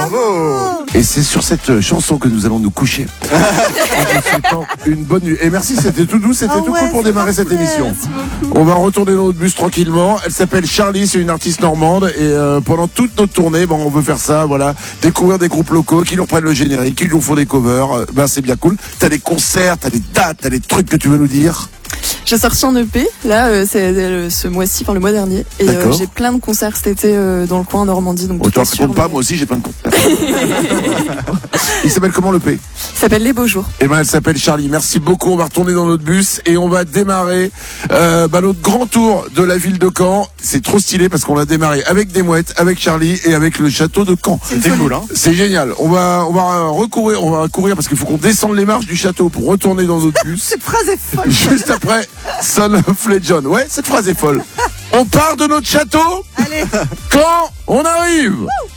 Bravo. Et c'est sur cette chanson que nous allons nous coucher. En vous souhaitant une bonne nuit. Et merci, c'était tout doux, c'était tout cool pour démarrer cette émission. On va retourner dans notre bus tranquillement. Elle s'appelle Charlie, c'est une artiste normande. Et pendant toute notre tournée, on veut faire ça, voilà. Découvrir des groupes locaux qui nous reprennent le générique, qui nous font des covers. C'est bien cool. T'as des concerts, t'as des dates, t'as des trucs que tu veux nous dire? J'ai sorti un EP, là, c'est ce mois-ci, enfin le mois dernier. Et j'ai plein de concerts cet été dans le coin en Normandie. Donc autant ça compte pas, moi aussi j'ai plein de concerts. Il s'appelle comment le P? Il s'appelle Les Beaux Jours. Eh ben elle s'appelle Charlie. Merci beaucoup, on va retourner dans notre bus et on va démarrer notre grand tour de la ville de Caen. C'est trop stylé parce qu'on l'a démarré avec des mouettes, avec Charlie et avec le château de Caen. C'était cool, hein. C'est génial. On va courir parce qu'il faut qu'on descende les marches du château pour retourner dans notre bus. Cette phrase est folle. Juste après Son of Legend. Ouais, cette phrase est folle. On part de notre château. Allez. Quand on arrive.